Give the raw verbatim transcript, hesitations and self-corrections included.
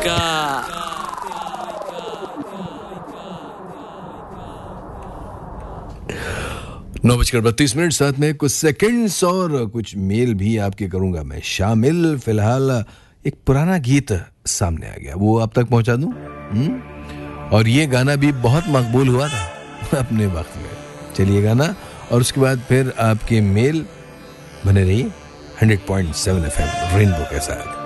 नौ बजकर बत्तीस मिनट साथ में कुछ सेकंड्स और कुछ मेल भी आपके करूंगा मैं शामिल। फिलहाल एक पुराना गीत सामने आ गया, वो आप तक पहुंचा दूं। और ये गाना भी बहुत मकबूल हुआ था अपने वक्त में। चलिए गाना और उसके बाद फिर आपके मेल बने रहिए hundred point seven F M rainbow के साथ।